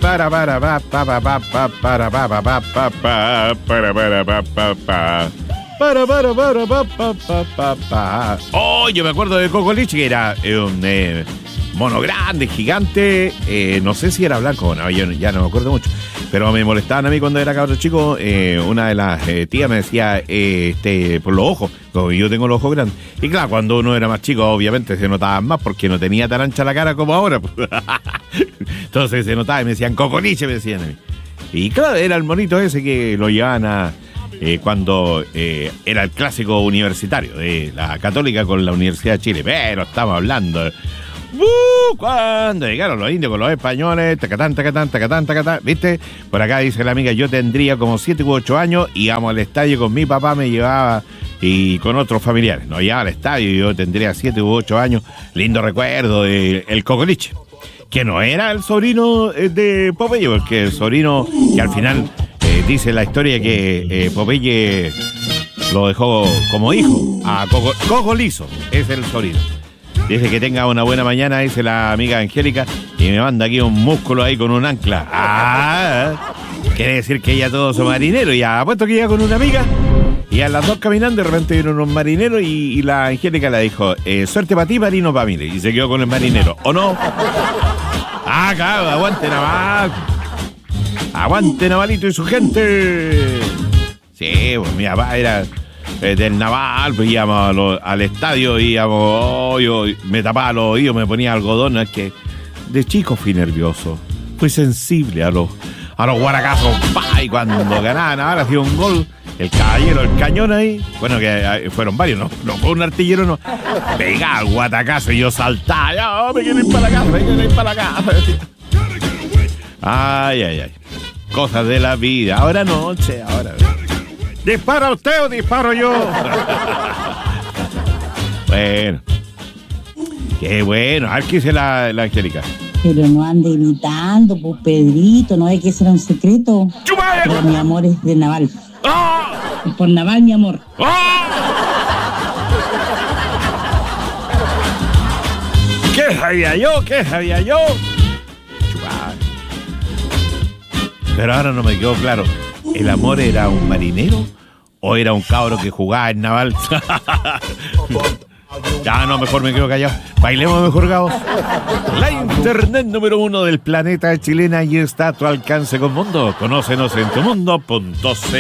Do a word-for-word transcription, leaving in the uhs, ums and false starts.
para para pa para pa pa para pa pa pa pa pa para para pa pa pa para para para pa pa pa pa pa. Oh, yo me acuerdo de Cocoliche, que era eh, un eh, mono grande, gigante, eh, no sé si era blanco o no, yo ya no me acuerdo mucho, pero me molestaban a mí cuando era cabro chico. Eh, una de las eh, tías me decía, eh, este, por los ojos, como yo tengo los ojos grandes, y claro, cuando uno era más chico obviamente se notaban más porque no tenía tan ancha la cara como ahora. Entonces se notaba y me decían Cocoliche, me decían a mí. Y claro, era el monito ese que lo llevaban a eh, cuando eh, era el clásico universitario de la Católica con la Universidad de Chile, pero estamos hablando Uh, cuando llegaron los indios con los españoles, tacatán, tacatán, tacatán, tacatán, ¿viste? Por acá dice la amiga, yo tendría como siete u ocho años, íbamos al estadio con mi papá, me llevaba y con otros familiares, nos llevaba al estadio y yo tendría siete u ocho años, lindo recuerdo de el Cocoliche, que no era el sobrino de Popeye, porque el sobrino que al final eh, dice la historia que eh, Popeye lo dejó como hijo a Coco, Cocolizo, es el sobrino. Dice que tenga una buena mañana, dice la amiga Angélica, y me manda aquí un músculo ahí con un ancla. Ah, quiere decir que ella todos son marineros. Y apuesto que iba con una amiga, y a las dos caminando, de repente vieron unos marineros, y, y la Angélica le dijo, eh, suerte para ti, marino para mí. Y se quedó con el marinero, ¿o no? Ah, claro, aguante Naval. Aguante Navalito y su gente. Sí, pues mi papá era... Eh, del Naval, pues íbamos a lo, al estadio, íbamos, oh, yo me tapaba los oídos, me ponía algodón. Es que de chico fui nervioso, fui sensible a los, a los guaracazos, pa, y cuando ganaban, ahora hacía un gol, el caballero, el cañón ahí, bueno, que eh, fueron varios, no, no fue un artillero, no, pegaba el guatacazo y yo saltaba, ya, oh, me quiero ir para la casa, me quiero ir para la casa. Ay, ay, ay, cosas de la vida, ahora noche, ahora... ¿Dispara usted o disparo yo? Bueno. Qué bueno. A ver qué dice la, la Angélica. Pero no ande imitando, pues Pedrito, no hay que ser un secreto. ¡Chumay! Pero mi amor es de Naval. ¡Oh! Por Naval, mi amor. ¡Oh! ¿Qué sabía yo? ¿Qué sabía yo? Chumay. Pero ahora no me quedó claro. ¿El amor era un marinero o era un cabro que jugaba en Naval? Ya, no, mejor me quedo callado. Bailemos mejor, Gabos. La internet número uno del planeta chilena y está a tu alcance con Mundo. Conócenos en tu mundo punto c l.